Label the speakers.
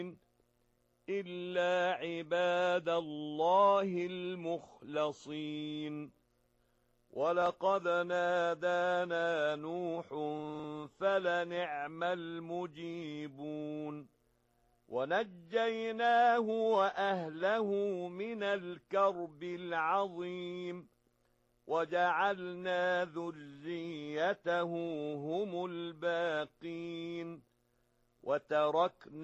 Speaker 1: إلا عباد الله المخلصين ولقد نادانا نوح فلنعم المجيبون ونجيناه وأهله من الكرب العظيم وجعلنا ذريته هم الباقين وتركنا